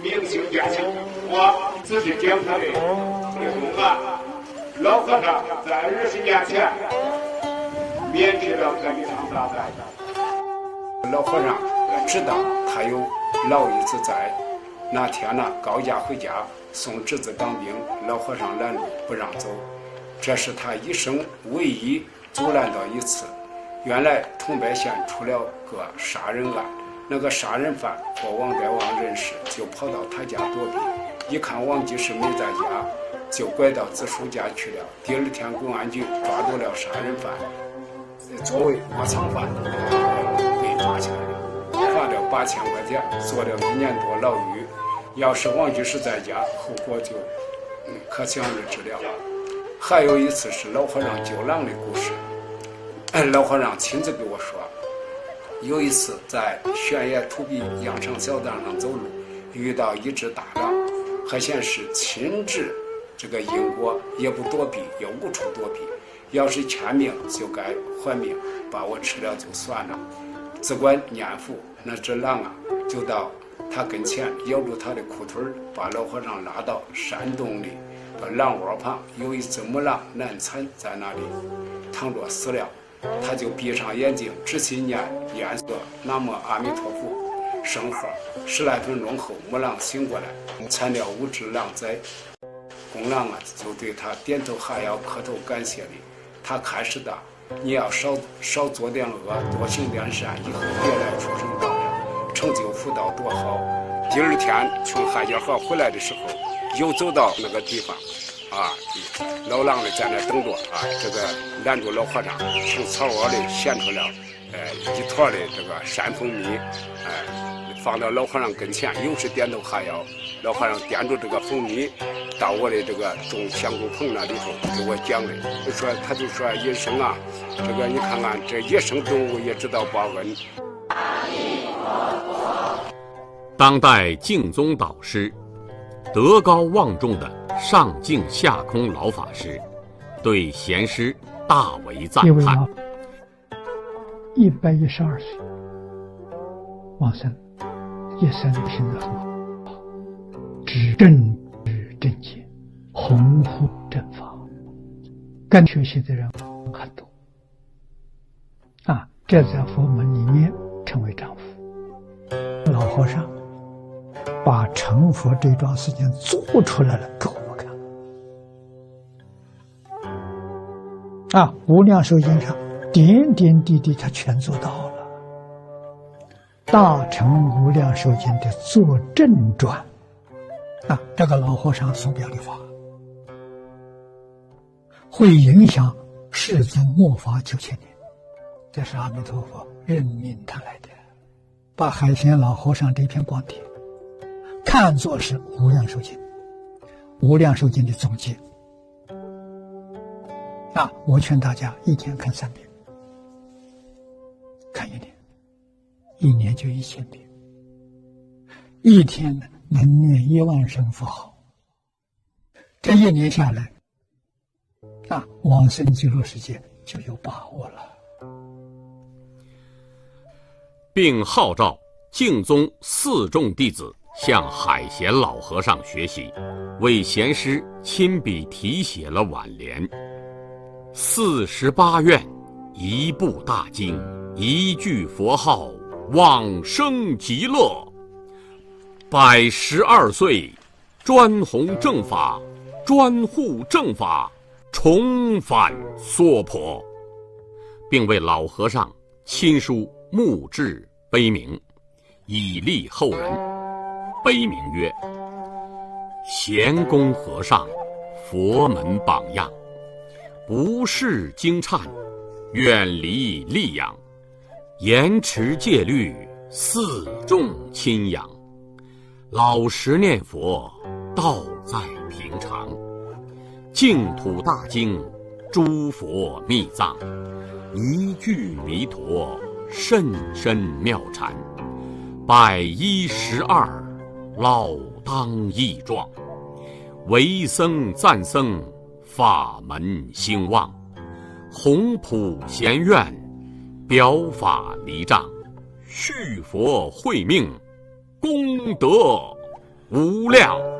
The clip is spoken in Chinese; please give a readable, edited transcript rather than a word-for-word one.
明星典型。我自己讲他的这个公案，老和尚在20年前免去了这一场大灾。 老和尚知道他有老一子在，那天呢高家回家送侄子当兵，老和尚拦住不让走，这是他一生唯一阻拦到一次。原来桐柏县出了个杀人案，那个杀人犯和王代王认识，就跑到他家躲避，一看王继世没在家，就拐到子叔家去了。第二天公安局抓住了杀人犯，作为窝藏犯被抓起来了，罚了8000块钱，坐了1年多牢狱。要是王继世在家，后果就可想而知了。还有一次是老和尚救狼的故事，老和尚亲自给我说，有一次在悬崖土壁羊肠小道上走路，遇到一只大狼，还显示亲治这个因果，也不躲避，也无处躲避，要是欠命就该还命，把我吃了就算了。只管念佛，那只狼啊就到他跟前咬住他的裤腿，把老和尚拉到山洞里，把狼窝旁有一只母狼难产在那里躺着死了，他就闭上眼睛仔细念个南无阿弥陀佛圣号，10来分钟后母狼醒过来，产了5只狼崽。公狼啊就对他点头哈腰磕头感谢礼，他开始的你要少做点恶，多行点善，以后别来出生道人，成就福道多好。第二天从海家河回来的时候，又走到那个地方老狼呢在那等着这个拦住老和尚，从草窝里衔出了一坨的这个山蜂蜜，放到老和尚跟前，又是点头哈腰。老和尚掂住这个蜂蜜到我的这个种香菇棚那里头给我讲的，他就说野生啊，这个你看看这野生动物也知道报恩。 当代净宗导师，德高望重的上净下空老法师，对贤师大为赞叹。 112岁往生，一生行得很好，知正知正见，弘护正法，跟学习的人很多这在佛门里面称为丈夫。老和尚把成佛这桩事情做出来了给我们看无量寿经上点点滴滴他全做到了。大乘无量寿经的作证传这个老和尚所表的法会影响世尊末法9000年，这是阿弥陀佛任命他来的，把海贤老和尚这篇光碟看作是无量寿经，无量寿经的总结我劝大家一天看3遍，看1年，1年就1000遍，一天能念1万声佛号，这1年下来往生极乐世界就有把握了。 并号召净宗4众弟子向海贤老和尚学习，为贤师亲笔题写了挽联：48愿，一部大经，一句佛号，往生极乐。112岁，专弘正法，专护正法，重返娑婆，并为老和尚亲书墓志碑铭，以利后人。碑铭曰：贤公和尚，佛门榜样，不视经忏，远离戾养，严持戒律，四众亲养，老实念佛，道在平常，净土大经，诸佛密藏，一句弥陀，甚深妙禅，112老当益壮，为僧赞僧，法门兴旺，弘普贤愿，表法离障，续佛慧命，功德无量。